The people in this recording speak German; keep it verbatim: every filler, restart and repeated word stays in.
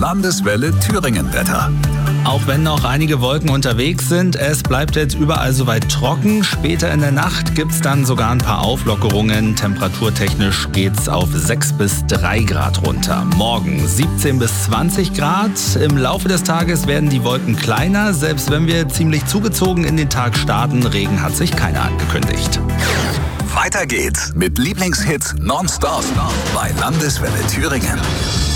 Landeswelle Thüringen Wetter. Auch wenn noch einige Wolken unterwegs sind, es bleibt jetzt überall soweit trocken. Später in der Nacht gibt's dann sogar ein paar Auflockerungen. Temperaturtechnisch geht's auf sechs bis drei Grad runter. Morgen siebzehn bis zwanzig Grad. Im Laufe des Tages werden die Wolken kleiner. Selbst wenn wir ziemlich zugezogen in den Tag starten, Regen hat sich keiner angekündigt. Weiter geht's mit Lieblingshits nonstop bei Landeswelle Thüringen.